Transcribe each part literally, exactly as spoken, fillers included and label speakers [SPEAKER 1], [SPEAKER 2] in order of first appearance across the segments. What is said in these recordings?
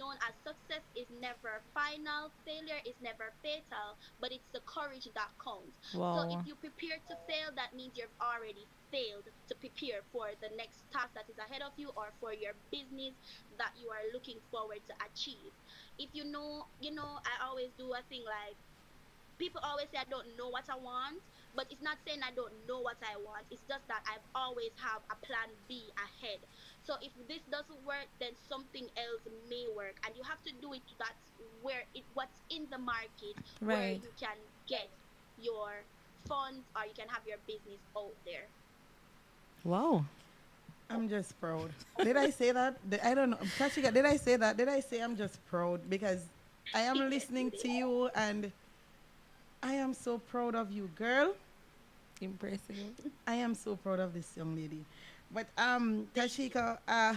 [SPEAKER 1] known as success is never final, failure is never fatal, but it's the courage that counts. So if
[SPEAKER 2] Wow.
[SPEAKER 1] you prepare to fail, that means you've already failed to prepare for the next task that is ahead of you or for your business that you are looking forward to achieve. If you know, you know, I always do a thing like people always say I don't know what I want, but it's not saying I don't know what I want. It's just that I've always have a plan B ahead. So if this doesn't work, then something else may work, and you have to do it. That's where it what's in the market where
[SPEAKER 2] Right.
[SPEAKER 1] you can get your funds or you can have your business out there.
[SPEAKER 2] Wow.
[SPEAKER 3] I'm just proud. Did I say that? Did- I don't know. Tashika, did I say that? Did I say I'm just proud? Because I am
[SPEAKER 1] Yes, you
[SPEAKER 3] listening
[SPEAKER 1] did.
[SPEAKER 3] to you and I am so proud of you, girl.
[SPEAKER 2] Impressive.
[SPEAKER 3] I am so proud of this young lady. But um,
[SPEAKER 1] Thank you.
[SPEAKER 3] Tashika, uh,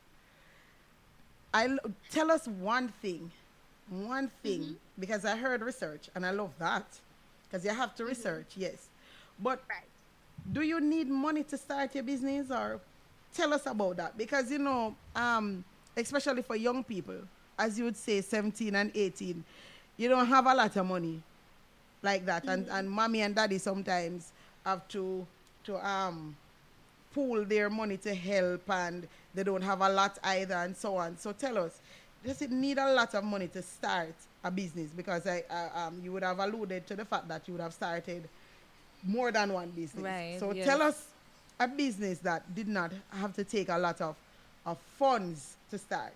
[SPEAKER 3] I l- tell us one thing, one thing,
[SPEAKER 1] Mhm.
[SPEAKER 3] because I heard research and I love that, because you have to
[SPEAKER 1] Mhm.
[SPEAKER 3] research, yes. But
[SPEAKER 1] Right.
[SPEAKER 3] do you need money to start your business, or tell us about that? Because you know, um, especially for young people, as you would say, seventeen and eighteen, you don't have a lot of money like that, and
[SPEAKER 1] Mhm.
[SPEAKER 3] and mommy and daddy sometimes have to to um pool their money to help, and they don't have a lot either, and so on. So tell us, does it need a lot of money to start a business? Because I, uh, um, you would have alluded to the fact that you would have started more than one business.
[SPEAKER 2] Right.
[SPEAKER 3] So
[SPEAKER 2] Yes.
[SPEAKER 3] tell us a business that did not have to take a lot of, of funds to start.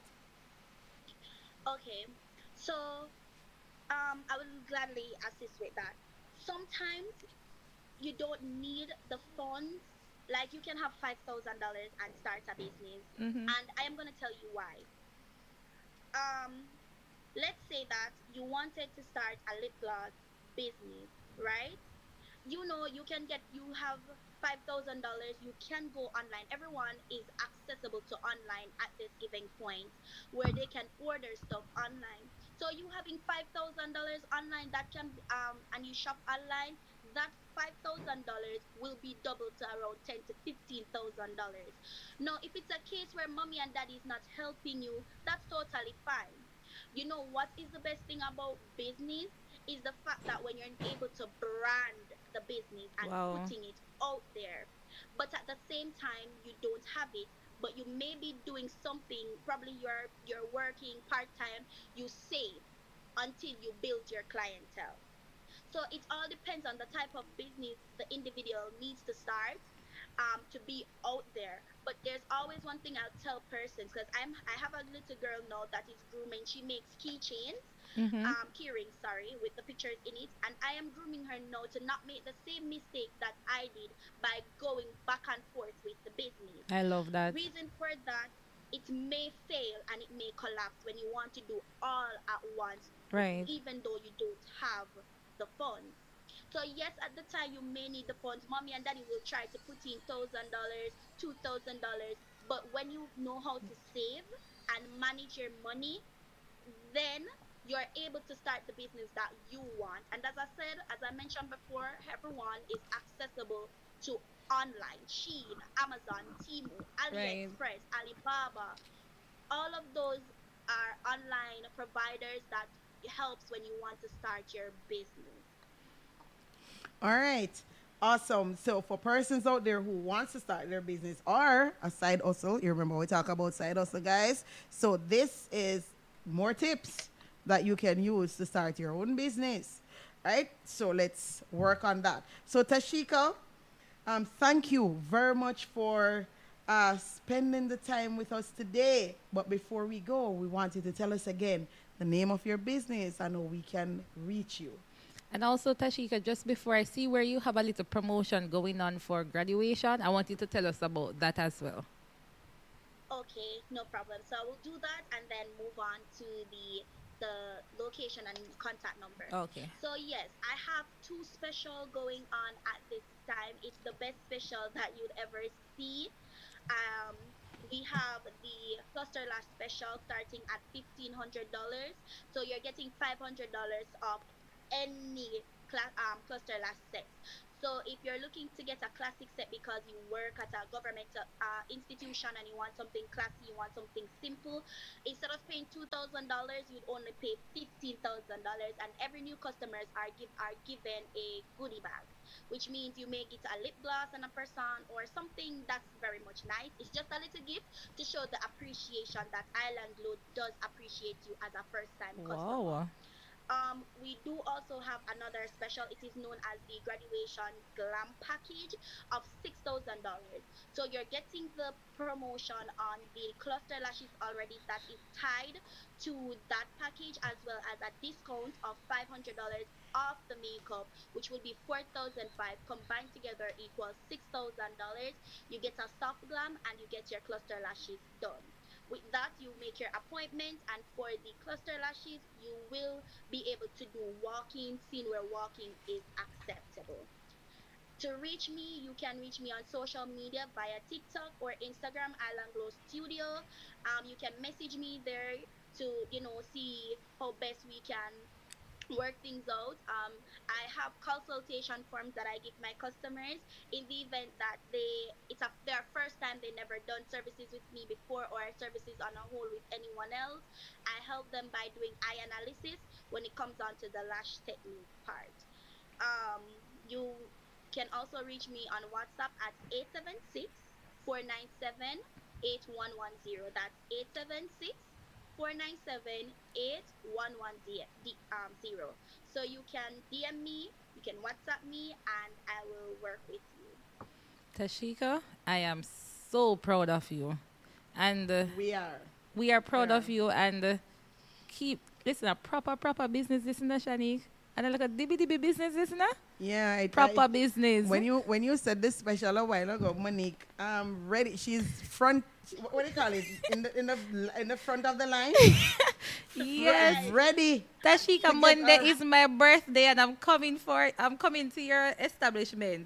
[SPEAKER 1] Okay. So um, I will gladly assist with that. Sometimes you don't need the funds. Like you can have five thousand dollars and start a business,
[SPEAKER 2] Mhm.
[SPEAKER 1] and I am gonna tell you why. Um, let's say that you wanted to start a lip gloss business, right? You know you can get you have five thousand dollars. You can go online. Everyone is accessible to online at this given point where they can order stuff online. So you having five thousand dollars online that can um and you shop online, that five thousand dollars will be doubled to around ten to fifteen thousand dollars. Now if it's a case where mommy and daddy is not helping you, that's totally fine. You know what is the best thing about business is the fact that when you're able to brand the business and
[SPEAKER 2] Wow.
[SPEAKER 1] putting it out there, but at the same time you don't have it, but you may be doing something, probably you're you're working part-time, you save until you build your clientele. So it all depends on the type of business the individual needs to start um, to be out there. But there's always one thing I'll tell persons because I'm I have a little girl now that is grooming. She makes keychains,
[SPEAKER 2] Mhm.
[SPEAKER 1] um, key rings, sorry, with the pictures in it, and I am grooming her now to not make the same mistake that I did by going back and forth with the business.
[SPEAKER 2] I love that.
[SPEAKER 1] Reason for that, it may fail and it may collapse when you want to do all at once,
[SPEAKER 2] Right.
[SPEAKER 1] even though you don't have the funds. So yes, at the time you may need the funds. Mommy and daddy will try to put in thousand dollars, two thousand dollars, but when you know how to save and manage your money, then you're able to start the business that you want. And as I said, as I mentioned before, everyone is accessible to online. Shein, Amazon, Temu,
[SPEAKER 2] Right.
[SPEAKER 1] AliExpress, Alibaba, all of those are online providers that helps when you want to start your business.
[SPEAKER 3] All right. Awesome. So for persons out there who wants to start their business or a side hustle, you remember we talk about side hustle, guys. So this is more tips that you can use to start your own business. Right? So let's work on that. So Tashika, um, thank you very much for uh, spending the time with us today. But before we go, we want you to tell us again the name of your business and how we can reach you.
[SPEAKER 2] And also, Tashika, just before I see where you have a little promotion going on for graduation, I want you to tell us about that as well.
[SPEAKER 1] Okay, no problem. So I will do that and then move on to the the location and contact number.
[SPEAKER 2] Okay.
[SPEAKER 1] So yes, I have two special going on at this time. It's the best special that you'd ever see. Um, we have the cluster lash special starting at fifteen hundred dollars. So you're getting five hundred dollars off any cla- um, cluster lash sets. So if you're looking to get a classic set because you work at a government uh, uh, institution and you want something classy, you want something simple, instead of paying two thousand dollars, you'd only pay fifteen thousand dollars, and every new customers are give are given a goodie bag, which means you may get a lip gloss and a person or something that's very much nice. It's just a little gift to show the appreciation that Island Glow does appreciate you as a first time customer.
[SPEAKER 2] Wow.
[SPEAKER 1] Um, we do also have another special. It is known as the graduation glam package of six thousand dollars. So you're getting the promotion on the cluster lashes already that is tied to that package, as well as a discount of five hundred dollars off the makeup, which will be four thousand five combined together equals six thousand dollars. You get a soft glam and you get your cluster lashes done. With that, you make your appointment, and for the cluster lashes, you will be able to do walking, scene where walking is acceptable. To reach me, you can reach me on social media via TikTok or Instagram, Island Glow Studio. Um, you can message me there to, you know, see how best we can work things out. Um, I have consultation forms that I give my customers in the event that they it's a, their first time, they never done services with me before or services on a whole with anyone else. I help them by doing eye analysis when it comes down to the lash technique part. Um, you can also reach me on WhatsApp at eight seven six, four nine seven, eight one one zero. That's eight seven six, four nine seven, eight one one zero. So you can D M me, you can WhatsApp me, and I will work with you.
[SPEAKER 2] Tashika, I am so proud of you. And uh,
[SPEAKER 3] We are.
[SPEAKER 2] we are proud
[SPEAKER 3] Yeah.
[SPEAKER 2] of you. And uh, keep, listen, a proper, proper business listener, Shanique. And I look at dibby dibby business listener.
[SPEAKER 3] Yeah, it,
[SPEAKER 2] Proper
[SPEAKER 3] it-
[SPEAKER 2] business.
[SPEAKER 3] When you when you said this special a while ago, Monique, um, ready. She's front. What, what do you call it? In the in the in the front of the line.
[SPEAKER 2] Yes.
[SPEAKER 3] Ready.
[SPEAKER 2] Tashika,
[SPEAKER 3] get
[SPEAKER 2] Monday
[SPEAKER 3] our-
[SPEAKER 2] is my birthday and I'm coming for I'm coming to your establishment.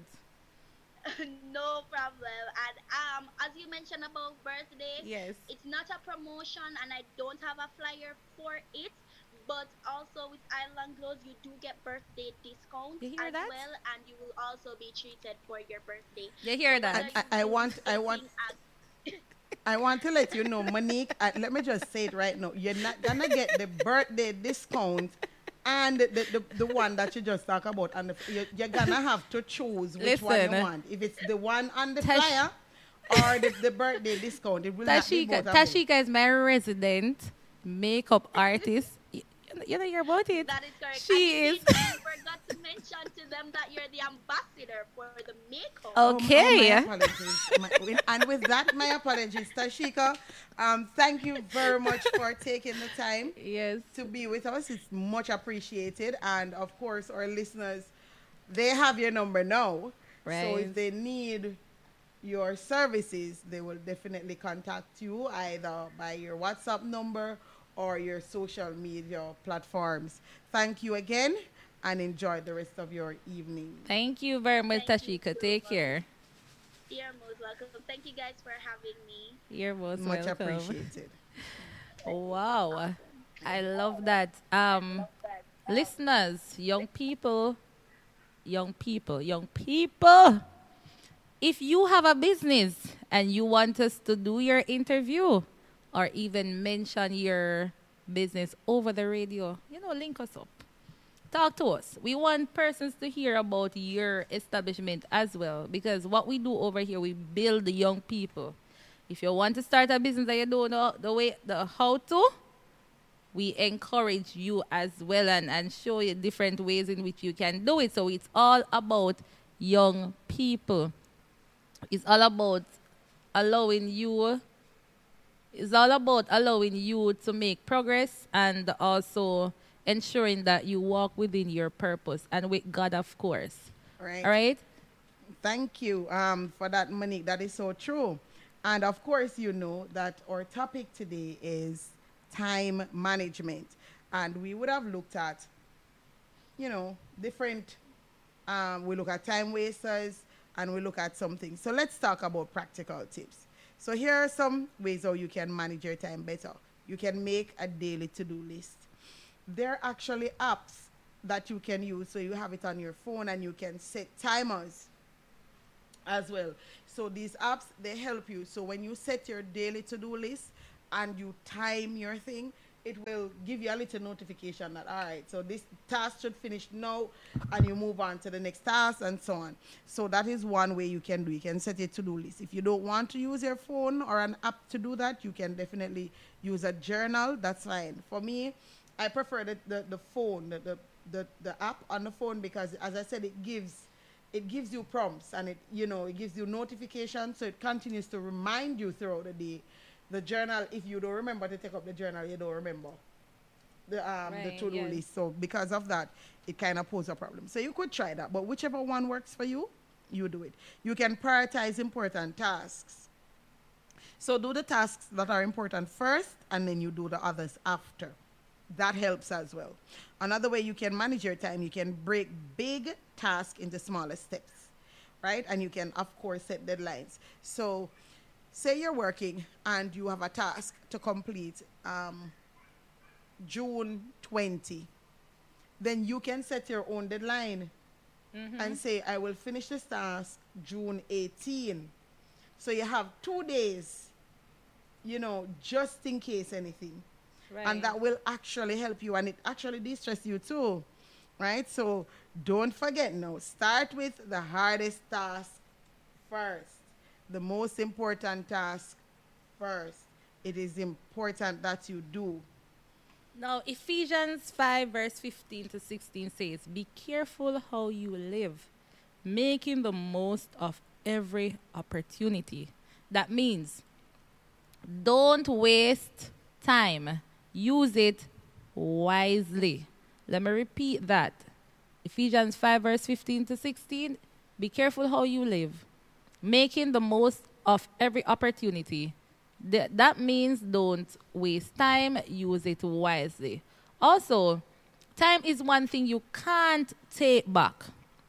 [SPEAKER 1] No problem. And um, as you mentioned about birthday,
[SPEAKER 2] Yes.
[SPEAKER 1] it's not a promotion, and I don't have a flyer for it. But also with Island Glows, you do get birthday discounts
[SPEAKER 2] You hear
[SPEAKER 1] as
[SPEAKER 2] that?
[SPEAKER 1] well, and you will also be treated for your birthday.
[SPEAKER 2] You hear
[SPEAKER 1] So
[SPEAKER 2] that?
[SPEAKER 1] whether
[SPEAKER 3] I- I- I
[SPEAKER 1] you
[SPEAKER 3] want-
[SPEAKER 1] do
[SPEAKER 3] I want-
[SPEAKER 1] something as-
[SPEAKER 3] I want to let you know, Monique. Uh, let me just say it right now. You're not gonna get the birthday discount and the, the, the, the one that you just talked about. And the, you're, you're gonna have to choose which one
[SPEAKER 2] Listen.
[SPEAKER 3] you want. If it's the one on the
[SPEAKER 2] Tash-
[SPEAKER 3] flyer or the, the birthday discount, it will not be
[SPEAKER 2] Tashika,
[SPEAKER 3] both of them.
[SPEAKER 2] Tashika is my resident makeup artist. You, you know hear about it?
[SPEAKER 1] That is correct.
[SPEAKER 2] She
[SPEAKER 1] and
[SPEAKER 2] is.
[SPEAKER 1] indeed, I forgot to mention to them that you're the ambassador for the makeup.
[SPEAKER 2] Oh.
[SPEAKER 3] Oh,
[SPEAKER 2] Okay.
[SPEAKER 3] my apologies. My- with- and with that, my apologies, Tashika. Um, thank you very much for taking the time
[SPEAKER 2] Yes.
[SPEAKER 3] to be with us. It's much appreciated. And of course, our listeners, they have your number now. So
[SPEAKER 2] Right.
[SPEAKER 3] if they need your services, they will definitely contact you either by your WhatsApp number or your social media platforms. Thank you again and enjoy the rest of your evening.
[SPEAKER 2] Thank you very much,
[SPEAKER 1] Thank you
[SPEAKER 2] Tashika.
[SPEAKER 1] so
[SPEAKER 2] Take
[SPEAKER 1] much.
[SPEAKER 2] care.
[SPEAKER 1] You're most welcome. Thank you guys for having me.
[SPEAKER 2] You're most
[SPEAKER 3] Much
[SPEAKER 2] welcome.
[SPEAKER 3] appreciated.
[SPEAKER 2] Wow. I love that. Um, listeners, young people, young people, young people. If you have a business and you want us to do your interview or even mention your business over the radio, you know, link us up. Talk to us. We want persons to hear about your establishment as well, because what we do over here, we build the young people. If you want to start a business and you don't know the way, the how to, we encourage you as well, and, and show you different ways in which you can do it. So it's all about young people. It's all about allowing you, it's all about allowing you to make progress and also ensuring that you walk within your purpose and with God, of course.
[SPEAKER 3] Right.
[SPEAKER 2] All right?
[SPEAKER 3] Thank you um, for that, Monique. That is so true. And of course, you know that our topic today is time management. And we would have looked at, you know, different, um, we look at time wasters and we look at something. So let's talk about practical tips. So here are some ways how you can manage your time better. You can make a daily to-do list. There are actually apps that you can use. So you have it on your phone and you can set timers as well. So these apps, they help you. So when you set your daily to-do list and you time your thing, it will give you a little notification that, all right, so this task should finish now, and you move on to the next task and so on. So that is one way you can do. You can set a to-do list. If you don't want to use your phone or an app to do that, you can definitely use a journal. That's fine. For me, I prefer the, the, the phone, the, the, the, the app on the phone, because as I said, it gives it gives you prompts, and it, you know, it gives you notifications, so it continues to remind you throughout the day. The journal, if you don't remember to take up the journal, you don't remember the um the
[SPEAKER 2] Right,
[SPEAKER 3] to-do
[SPEAKER 2] yes.
[SPEAKER 3] list. So because of that, it kind of poses a problem. So you could try that, but whichever one works for you, you do it. You can prioritize important tasks. So do the tasks that are important first, and then you do the others after. That helps as well. Another way you can manage your time, you can break big tasks into smaller steps, right? And you can, of course, set deadlines. So say you're working and you have a task to complete um, June twentieth. Then you can set your own deadline and say, I will finish this task June eighteenth. So you have two days, you know, just in case anything.
[SPEAKER 2] Right.
[SPEAKER 3] And that will actually help you, and it actually de-stress you too, right? So don't forget now, start with the hardest task first, the most important task first. It is important that you do.
[SPEAKER 2] Now, Ephesians five, verse fifteen to sixteen says, be careful how you live, making the most of every opportunity. That means don't waste time. Use it wisely. Let me repeat that. Ephesians five, verse fifteen to sixteen. Be careful how you live, making the most of every opportunity. Th- that means don't waste time, use it wisely. Also, time is one thing you can't take back.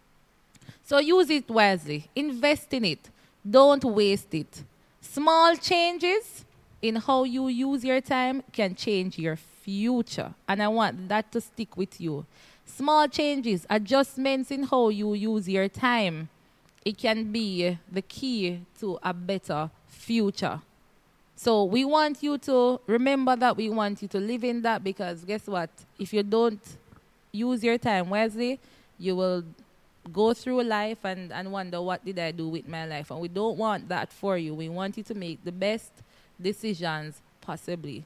[SPEAKER 2] So use it wisely. Invest in it. Don't waste it. Small changes in how you use your time can change your future. And I want that to stick with you. Small changes, adjustments in how you use your time, it can be the key to a better future. So we want you to remember that. We want you to live in that, because guess what? If you don't use your time wisely, you will go through life and, and wonder, what did I do with my life? And we don't want that for you. We want you to make the best decisions possibly.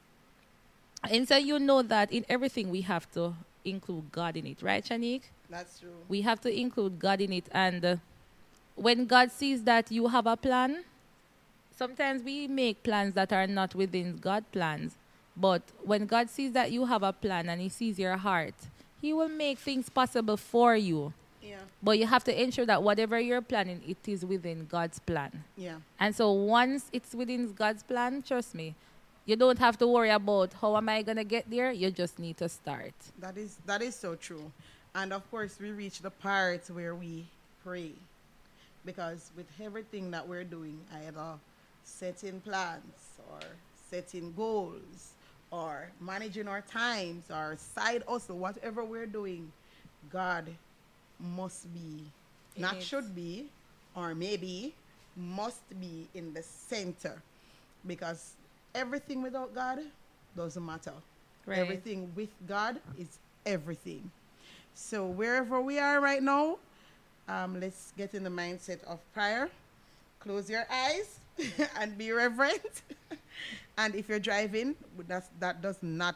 [SPEAKER 2] And so you know that in everything we have to include God in it, right, Shanique?
[SPEAKER 3] That's true.
[SPEAKER 2] We have to include God in it. And uh, when God sees that you have a plan, sometimes we make plans that are not within God's plans. But when God sees that you have a plan and he sees your heart, he will make things possible for you.
[SPEAKER 3] Yeah.
[SPEAKER 2] But you have to ensure that whatever you're planning, it is within God's plan.
[SPEAKER 3] Yeah.
[SPEAKER 2] And so once it's within God's plan, trust me, you don't have to worry about how am I going to get there. You just need to start.
[SPEAKER 3] That is that is so true. And of course, we reach the part where we pray. Because with everything that we're doing, either setting plans or setting goals or managing our times or side hustle, whatever we're doing, God must be, not
[SPEAKER 2] Yes.
[SPEAKER 3] should be, or maybe must be in the center. Because everything without God doesn't matter.
[SPEAKER 2] Right.
[SPEAKER 3] Everything with God is everything. So wherever we are right now, um, let's get in the mindset of prayer. Close your eyes and be reverent. And if you're driving, that's, that does not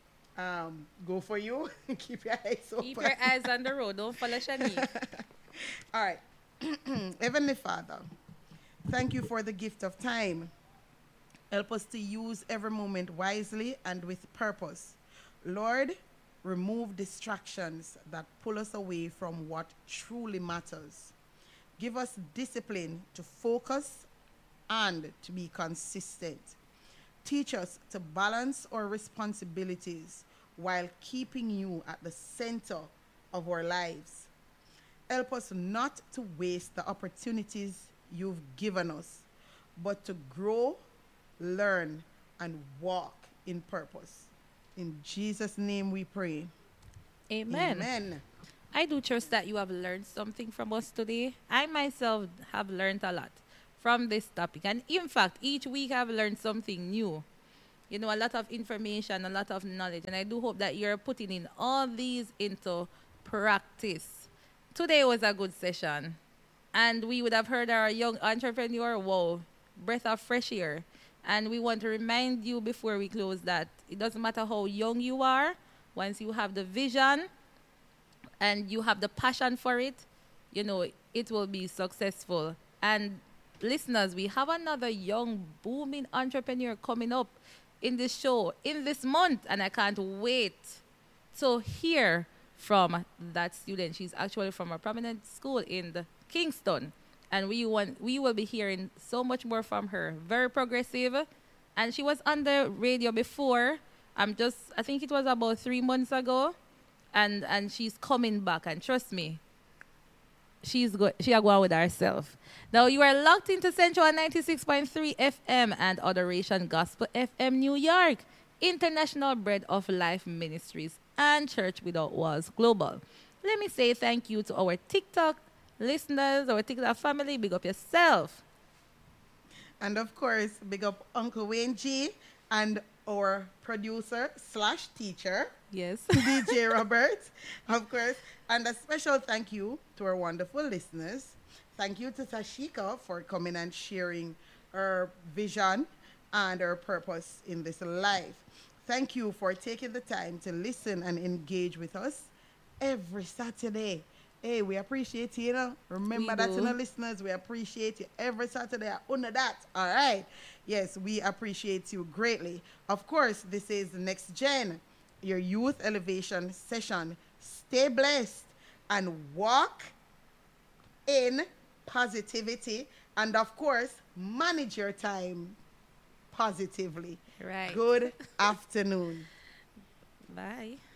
[SPEAKER 3] um, go for you. Keep your eyes open.
[SPEAKER 2] Keep your eyes on the road. Don't follow Shanique.
[SPEAKER 3] All right. Heavenly Father, thank you for the gift of time. Help us to use every moment wisely and with purpose. Lord, remove distractions that pull us away from what truly matters. Give us discipline to focus and to be consistent. Teach us to balance our responsibilities while keeping you at the center of our lives. Help us not to waste the opportunities you've given us, but to grow, learn, and walk in purpose. In Jesus' name we pray.
[SPEAKER 2] Amen.
[SPEAKER 3] Amen.
[SPEAKER 2] I do trust that you have learned something from us today. I myself have learned a lot from this topic. And in fact, each week I've learned something new. You know, a lot of information, a lot of knowledge. And I do hope that you're putting in all these into practice. Today was a good session. And we would have heard our young entrepreneur, wow, breath of fresh air. And we want to remind you before we close that it doesn't matter how young you are, once you have the vision and you have the passion for it, you know, it will be successful. And listeners, we have another young, booming entrepreneur coming up in this show in this month, and I can't wait to hear from that student. She's actually from a prominent school in the Kingston, and we want we will be hearing so much more from her. Very progressive, and she was on the radio before. I'm just I think it was about three months ago, and and she's coming back, and trust me, she's go she are going with herself. Now you are locked into Central ninety-six point three F M and Adoration Gospel F M New York, International Bread of Life Ministries, and Church Without Walls Global. Let me say thank you to our TikTok listeners, our TikTok family. Big up yourself.
[SPEAKER 3] And of course, big up Uncle Wayne G and our producer slash teacher,
[SPEAKER 2] Yes.
[SPEAKER 3] D J Robert, of course. And a special thank you to our wonderful listeners. Thank you to Tashika for coming and sharing her vision and her purpose in this life. Thank you for taking the time to listen and engage with us every Saturday. Hey, we appreciate you, you know. Remember
[SPEAKER 2] We
[SPEAKER 3] that,
[SPEAKER 2] do.
[SPEAKER 3] you know, listeners, we appreciate you every Saturday. Under that, all right. Yes, we appreciate you greatly. Of course, this is Next Gen, your youth elevation session. Stay blessed and walk in positivity, and of course, manage your time positively.
[SPEAKER 2] Right.
[SPEAKER 3] Good afternoon.
[SPEAKER 2] Bye.